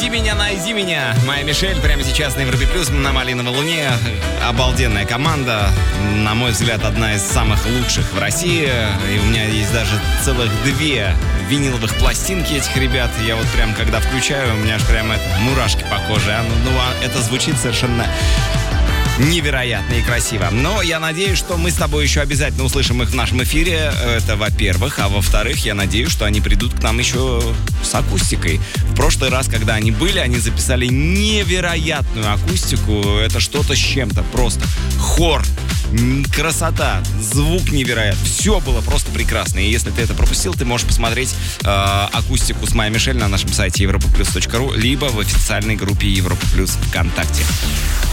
меня, найди меня. Майя Мишель прямо сейчас на Европе Плюс, на Малиновой Луне. Обалденная команда. На мой взгляд, одна из самых лучших в России. И у меня есть даже целых 2 виниловых пластинки этих ребят. Я вот прям, когда включаю, у меня аж прям мурашки по коже. Это звучит совершенно невероятно и красиво. Но я надеюсь, что мы с тобой еще обязательно услышим их в нашем эфире. Это во-первых. А во-вторых, я надеюсь, что они придут к нам еще с акустикой. В прошлый раз, когда они были, они записали невероятную акустику. Это что-то с чем-то. Просто хор, красота, звук невероятный. Все было просто прекрасно. И если ты это пропустил, ты можешь посмотреть акустику с Майей Мишель на нашем сайте europaplus.ru либо в официальной группе Европа Плюс ВКонтакте.